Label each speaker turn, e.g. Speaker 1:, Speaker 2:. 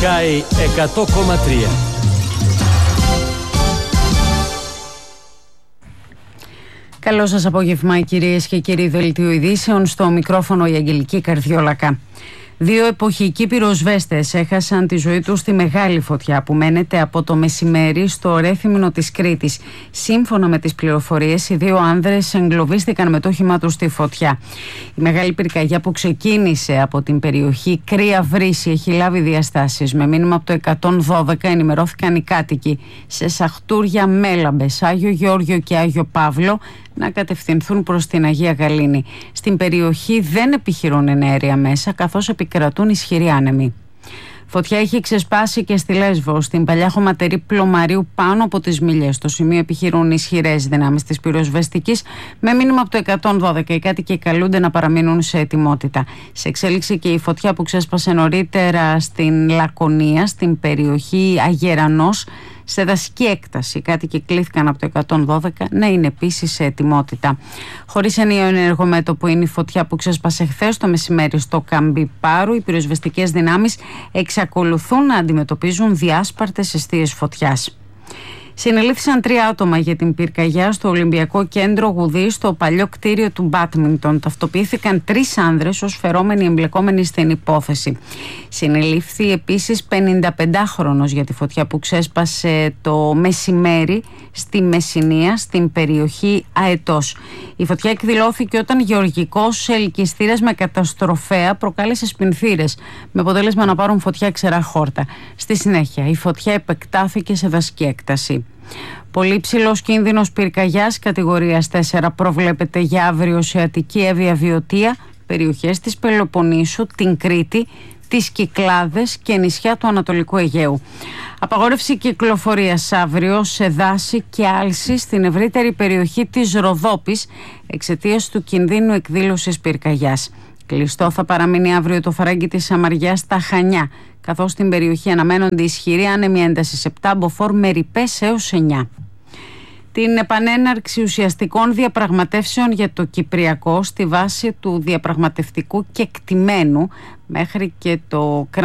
Speaker 1: Sky 100,3.
Speaker 2: Καλό σας απόγευμα, κυρίες και κύριοι. Δελτίο ειδήσεων, στο μικρόφωνο η Αγγελική Καρδιόλακα. 2 εποχικοί πυροσβέστες έχασαν τη ζωή τους στη μεγάλη φωτιά που μένεται από το μεσημέρι στο Ρέθυμνο της Κρήτης. Σύμφωνα με τις πληροφορίες, οι 2 άνδρες εγκλωβίστηκαν με το όχημά τους στη φωτιά. Η μεγάλη πυρκαγιά που ξεκίνησε από την περιοχή Κρύα Βρύση έχει λάβει διαστάσεις. Με μήνυμα από το 112 ενημερώθηκαν οι κάτοικοι σε Σαχτούρια, Μέλαμπες, Άγιο Γεώργιο και Άγιο Παύλο να κατευθυνθούν προς την Αγία Γαλήνη. Στην περιοχή δεν επιχειρούν ενέργεια μέσα, καθώς επικρατούν ισχυροί άνεμοι. Φωτιά έχει ξεσπάσει και στη Λέσβο, στην παλιά χωματερή Πλωμαρίου πάνω από τις Μήλιες. Στο σημείο επιχειρούν ισχυρές δυνάμεις της πυροσβεστικής. Με μήνυμα από το 112 οι κάτοικοι καλούνται να παραμείνουν σε ετοιμότητα. Σε εξέλιξη και η φωτιά που ξέσπασε νωρίτερα στην Λακωνία, στην περιοχή Αγερανός, σε δασική έκταση. Οι κάτοικοι κλήθηκαν από το 112 να είναι επίσης σε ετοιμότητα. Χωρίς ενιαίο ενεργομέτωπο είναι η φωτιά που ξέσπασε χθες το μεσημέρι στο Καμπιπάρου. Οι πυροσβεστικές δυνάμεις εξακολουθούν να αντιμετωπίζουν διάσπαρτες εστίες φωτιάς. Συνελήφθησαν 3 άτομα για την πυρκαγιά στο Ολυμπιακό Κέντρο Γουδή, στο παλιό κτίριο του μπάντμιντον. Ταυτοποιήθηκαν 3 άνδρες ως φερόμενοι εμπλεκόμενοι στην υπόθεση. Συνελήφθη επίσης 55χρονος για τη φωτιά που ξέσπασε το μεσημέρι στη Μεσσηνία, στην περιοχή Αετός. Η φωτιά εκδηλώθηκε όταν γεωργικός ελκυστήρας με καταστροφέα προκάλεσε σπινθήρες, με αποτέλεσμα να πάρουν φωτιά ξερά χόρτα. Στη συνέχεια η φωτιά επεκτάθηκε σε δασική έκταση. Πολύ ψηλός κίνδυνος πυρκαγιάς κατηγορίας 4 προβλέπεται για αύριο σε Αττική, Εύβοια, Βιωτία, περιοχές της Πελοποννήσου, την Κρήτη, τις Κυκλάδες και νησιά του Ανατολικού Αιγαίου. Απαγόρευση κυκλοφορίας αύριο σε δάση και άλση στην ευρύτερη περιοχή της Ροδόπης εξαιτίας του κινδύνου εκδήλωσης πυρκαγιάς. Κλειστό θα παραμείνει αύριο το φαράγγι της Σαμαριάς στα Χανιά, καθώς στην περιοχή αναμένονται ισχυρή άνεμη έντασης 7, μποφόρ με ρηπές έως 9. Την επανέναρξη ουσιαστικών διαπραγματεύσεων για το Κυπριακό στη βάση του διαπραγματευτικού κεκτημένου μέχρι και το